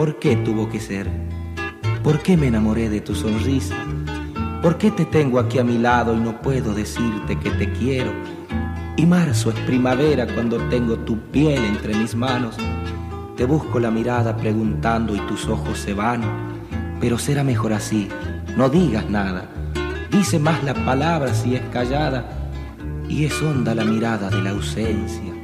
¿por qué tuvo que ser? ¿Por qué me enamoré de tu sonrisa? ¿Por qué te tengo aquí a mi lado y no puedo decirte que te quiero? Y marzo es primavera cuando tengo tu piel entre mis manos. Te busco la mirada preguntando y tus ojos se van. Pero será mejor así, no digas nada. Dice más la palabra si es callada. Y es honda la mirada de la ausencia.